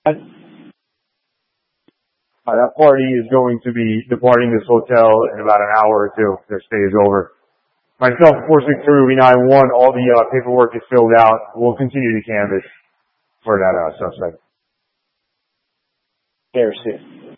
That party is going to be departing this hotel in about an hour or two. Their stay is over. Myself, forcing through E9-1, all the paperwork is filled out. We'll continue to canvass for that suspect. Okay, receive.